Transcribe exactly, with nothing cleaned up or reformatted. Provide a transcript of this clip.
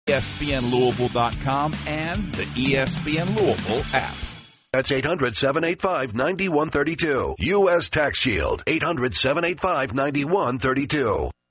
E S P N Louisville dot com and the E S P N Louisville app. That's eight hundred, seven eight five, nine one three two. U S Tax Shield, eight hundred, seven eight five, nine one three two.